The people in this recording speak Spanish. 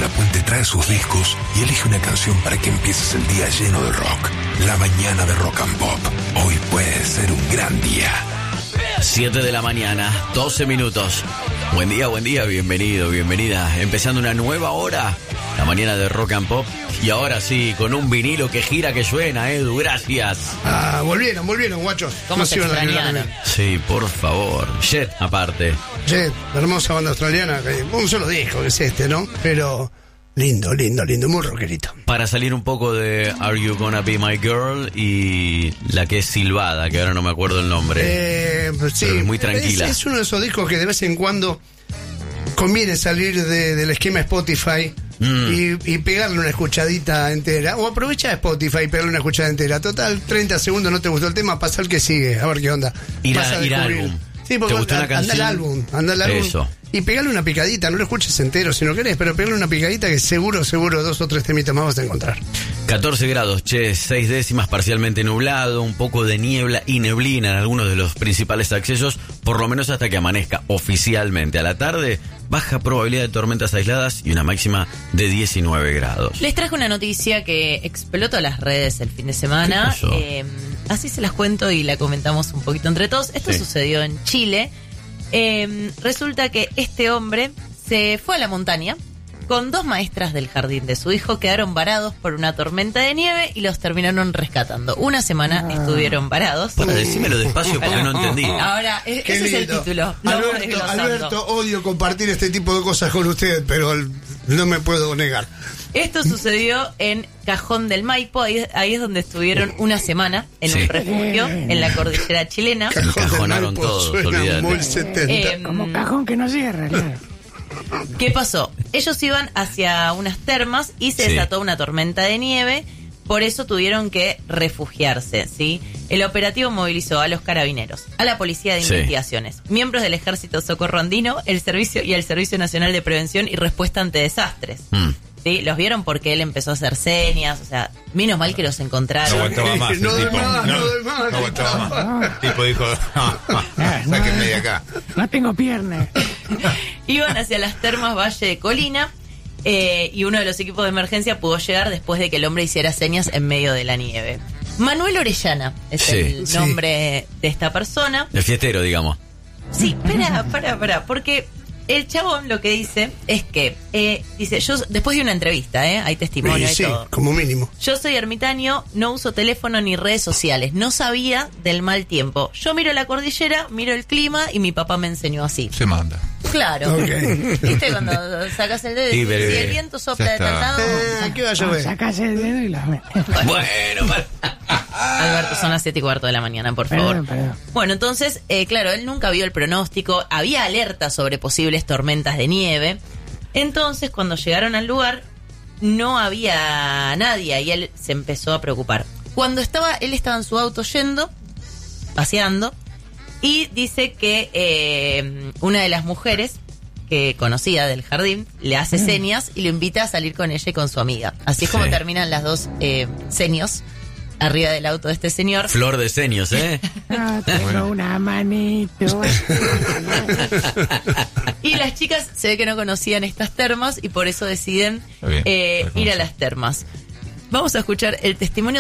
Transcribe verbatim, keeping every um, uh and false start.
Puente trae sus discos y elige una canción para que empieces el día lleno de rock. La mañana de Rock and Pop. Hoy puede ser un gran día. siete de la mañana, doce minutos. Buen día, buen día, bienvenido, bienvenida. Empezando una nueva hora, la mañana de Rock and Pop. Y ahora sí, con un vinilo que gira, que suena, Edu, gracias. Ah, volvieron, volvieron, guachos. ¿Cómo se extrañaron? Sí, por favor. Jet, aparte. Jet, la hermosa banda australiana. Un solo disco que es este, ¿no? Pero lindo, lindo, lindo, muy rockerito. Para salir un poco de Are You Gonna Be My Girl y la que es silbada, que ahora no me acuerdo el nombre. Eh, pues sí, pero es muy tranquila. Es, es uno de esos discos que de vez en cuando conviene salir de, del esquema Spotify mm. y, y pegarle una escuchadita entera. O aprovecha Spotify y pegarle una escuchada entera. Total, treinta segundos, no te gustó el tema, pasa el que sigue, a ver qué onda. Ir Vas a, a ir a descubrir. álbum. Sí, porque ¿te gustó una anda canción? al álbum, anda al álbum. Eso. Y pegale una picadita, no lo escuches entero si no querés, pero pegale una picadita que seguro, seguro dos o tres temitas más vas a encontrar. catorce grados, che, seis décimas, parcialmente nublado, un poco de niebla y neblina en algunos de los principales accesos, por lo menos hasta que amanezca oficialmente. A la tarde, baja probabilidad de tormentas aisladas y una máxima de diecinueve grados. Les traje una noticia que explotó las redes el fin de semana. Eh, así se las cuento y la comentamos un poquito entre todos. Esto sí. sucedió en Chile. Eh, resulta que este hombre se fue a la montaña con dos maestras del jardín de su hijo, quedaron varados por una tormenta de nieve y los terminaron rescatando. Una semana ah. estuvieron varados. Para decímelo despacio porque no entendí. Ahora, ese Qué es lindo. el título. Alberto, Alberto, odio compartir este tipo de cosas con usted, pero no me puedo negar. Esto sucedió en Cajón del Maipo, ahí, ahí es donde estuvieron una semana en sí. un refugio en la cordillera chilena. Cajón Encajonaron todos, olvídate. Eh, Como cajón que no cierra, claro. ¿Qué pasó? Ellos iban hacia unas termas y se sí. desató una tormenta de nieve, por eso tuvieron que refugiarse, ¿sí? El operativo movilizó a los carabineros, a la Policía de sí. Investigaciones, miembros del Ejército Socorro Andino, el Servicio y el Servicio Nacional de Prevención y Respuesta ante Desastres. Mm. Sí, los vieron porque él empezó a hacer señas, o sea, menos mal que los encontraron. No aguantaba más el no tipo. Más, no, no, más, no aguantaba más. El tipo dijo, no, no, sáquenme de acá. No tengo piernas. Iban hacia las termas Valle de Colina eh, y uno de los equipos de emergencia pudo llegar después de que el hombre hiciera señas en medio de la nieve. Manuel Orellana es sí, el sí. nombre de esta persona. El fiestero, digamos. Sí, espera, para, para, porque el chabón lo que dice es que, eh, dice, yo después de una entrevista, eh, hay testimonio sí, y sí, todo. como mínimo. Yo soy ermitaño, no uso teléfono ni redes sociales, no sabía del mal tiempo. Yo miro la cordillera, miro el clima y mi papá me enseñó así. Se manda. Claro. Okay. ¿Viste? Cuando sacas el dedo y Sí, dices, pero- si el viento sopla de tal lado. Eh, ¿Qué va a No, llover? sacás el dedo y la ves. Bueno, para... Alberto, son las siete y cuarto de la mañana, por favor. Perdón, perdón. Bueno, entonces, eh, claro, él nunca vio el pronóstico, había alerta sobre posibles tormentas de nieve. Entonces, cuando llegaron al lugar, no había nadie y él se empezó a preocupar. Cuando estaba, él estaba en su auto yendo, paseando, y dice que eh, una de las mujeres que conocía del jardín le hace Mm. señas y lo invita a salir con ella y con su amiga. Así es como Sí. terminan las dos eh, seños arriba del auto de este señor. Flor de seños, ¿eh? No tengo Bueno. una manito. Y las chicas se ve que no conocían estas termas y por eso deciden Está bien, eh, está ir a bien. las termas. Vamos a escuchar el testimonio